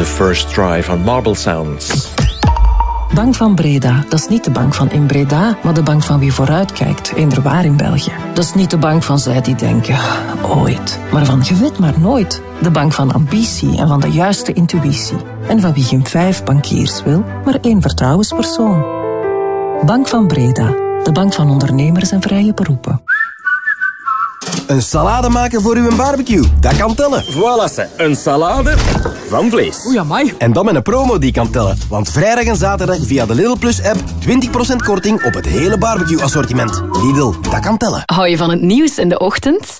The First Try van Marble Sounds. Bank van Breda, dat is niet de bank van in Breda, maar de bank van wie vooruitkijkt, eender in België. Dat is niet de bank van zij die denken, ooit, maar van je weet maar nooit. De bank van ambitie en van de juiste intuïtie. En van wie geen 5 bankiers wil, maar 1 vertrouwenspersoon. Bank van Breda, de bank van ondernemers en vrije beroepen. Een salade maken voor uw barbecue, dat kan tellen. Voilà, ze. Een salade van vlees. Oei, amai. En dan met een promo die kan tellen. Want vrijdag en zaterdag via de Lidl Plus app 20% korting op het hele barbecue assortiment. Lidl, dat kan tellen. Hou je van het nieuws in de ochtend?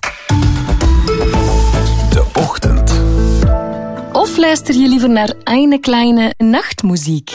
De ochtend. Of luister je liever naar eine kleine nachtmuziek?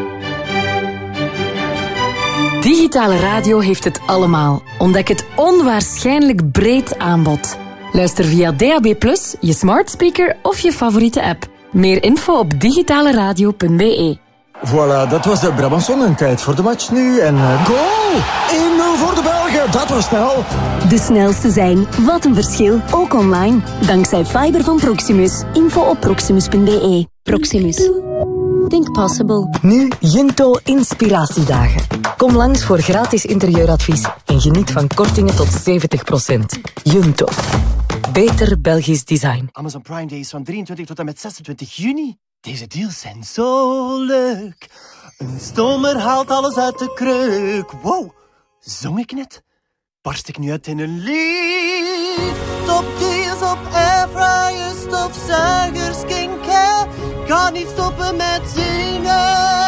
Digitale radio heeft het allemaal. Ontdek het onwaarschijnlijk breed aanbod. Luister via DAB+, je smart speaker of je favoriete app. Meer info op digitaleradio.be. Voilà, dat was de Brabançon en tijd voor de match nu. En goal! 1-0 voor de Belgen, dat was snel. De snelste zijn, wat een verschil, ook online. Dankzij fiber van Proximus. Info op proximus.be. Proximus. Think possible. Nu Junto Inspiratiedagen. Kom langs voor gratis interieuradvies en geniet van kortingen tot 70%. Junto. Beter Belgisch design. Amazon Prime Days van 23 tot en met 26 juni. Deze deals zijn zo leuk. Een stomer haalt alles uit de kreuk. Wow, zong ik net? Barst ik nu uit in een lied? Top deals op airfryers, stofzuigers, skincare. Kan niet stoppen met zingen.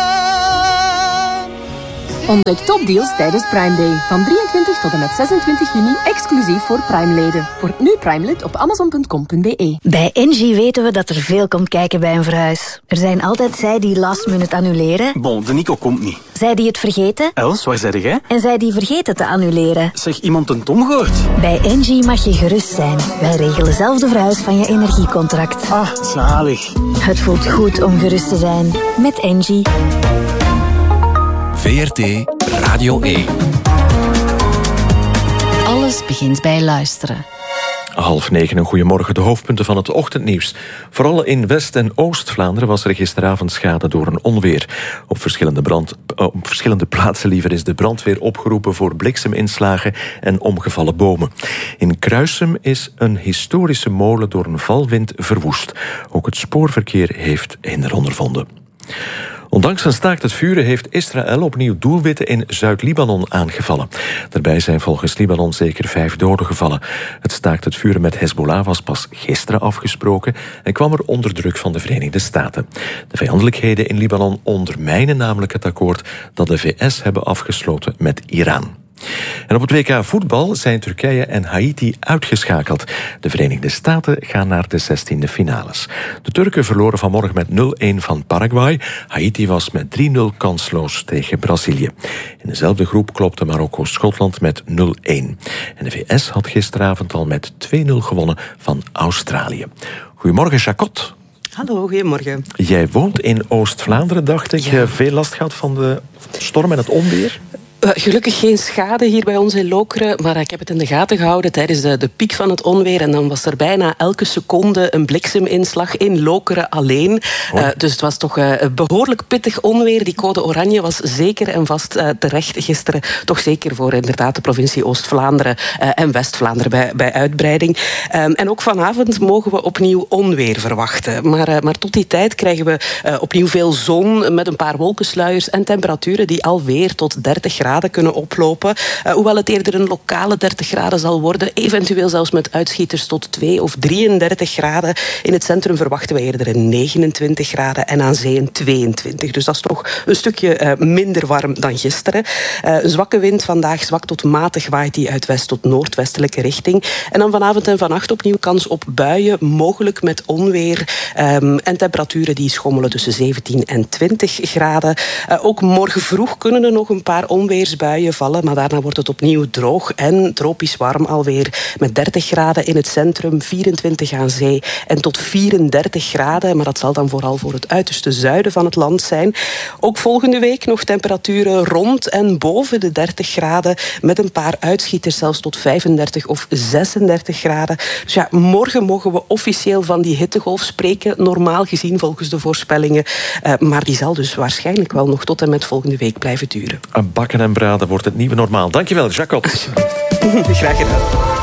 Ontdek topdeals tijdens Prime Day. Van 23 tot en met 26 juni, exclusief voor Prime-leden. Word nu Prime-lid op amazon.com.be. Bij Engie weten we dat er veel komt kijken bij een verhuis. Er zijn altijd zij die last minute annuleren. Bon, de Nico komt niet. Zij die het vergeten. Els, waar zei jij? En zij die vergeten te annuleren. Zeg, iemand een Tom gehoord? Bij Engie mag je gerust zijn. Wij regelen zelf de verhuis van je energiecontract. Ah, zalig. Het voelt goed om gerust te zijn. Met Engie. VRT Radio 1. Alles begint bij luisteren. 8:30, een goedemorgen. De hoofdpunten van het ochtendnieuws. Vooral in West- en Oost-Vlaanderen was er gisteravond schade door een onweer. Op verschillende plaatsen is de brandweer opgeroepen voor blikseminslagen en omgevallen bomen. In Kruisum is een historische molen door een valwind verwoest. Ook het spoorverkeer heeft hinder ondervonden. Ondanks een staakt het vuren heeft Israël opnieuw doelwitten in Zuid-Libanon aangevallen. Daarbij zijn volgens Libanon zeker 5 doden gevallen. Het staakt het vuren met Hezbollah was pas gisteren afgesproken en kwam er onder druk van de Verenigde Staten. De vijandelijkheden in Libanon ondermijnen namelijk het akkoord dat de VS hebben afgesloten met Iran. En op het WK voetbal zijn Turkije en Haiti uitgeschakeld. De Verenigde Staten gaan naar de 16e finales. De Turken verloren vanmorgen met 0-1 van Paraguay. Haiti was met 3-0 kansloos tegen Brazilië. In dezelfde groep klopte Marokko-Schotland met 0-1. En de VS had gisteravond al met 2-0 gewonnen van Australië. Goedemorgen, Jacot. Hallo, goedemorgen. Jij woont in Oost-Vlaanderen, dacht ik. Ja. Veel last gehad van de storm en het onweer? Gelukkig geen schade hier bij ons in Lokeren, maar ik heb het in de gaten gehouden tijdens de piek van het onweer. En dan was er bijna elke seconde een blikseminslag in Lokeren alleen. Dus het was toch behoorlijk pittig onweer. Die code oranje was zeker en vast terecht gisteren. Toch zeker voor inderdaad de provincie Oost-Vlaanderen en West-Vlaanderen bij uitbreiding. En ook vanavond mogen we opnieuw onweer verwachten. Maar tot die tijd krijgen we opnieuw veel zon met een paar wolkensluiers en temperaturen die alweer tot 30 graden kunnen oplopen. Hoewel het eerder een lokale 30 graden zal worden. Eventueel zelfs met uitschieters tot 2 of 33 graden. In het centrum verwachten we eerder een 29 graden en aan zee een 22. Dus dat is toch een stukje minder warm dan gisteren. Een zwakke wind vandaag, zwak tot matig, waait die uit west tot noordwestelijke richting. En dan vanavond en vannacht opnieuw kans op buien, mogelijk met onweer en temperaturen die schommelen tussen 17 en 20 graden. Ook morgen vroeg kunnen er nog een paar onweer onweersbuien vallen, maar daarna wordt het opnieuw droog en tropisch warm alweer. Met 30 graden in het centrum, 24 aan zee en tot 34 graden. Maar dat zal dan vooral voor het uiterste zuiden van het land zijn. Ook volgende week nog temperaturen rond en boven de 30 graden. Met een paar uitschieters zelfs tot 35 of 36 graden. Dus ja, morgen mogen we officieel van die hittegolf spreken. Normaal gezien volgens de voorspellingen. Maar die zal dus waarschijnlijk wel nog tot en met volgende week blijven duren. Bakken en braden wordt het nieuwe normaal. Dankjewel, Jacob. Graag gedaan.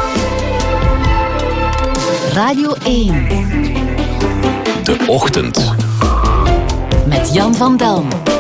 Radio 1. De Ochtend. Met Jan van Delm.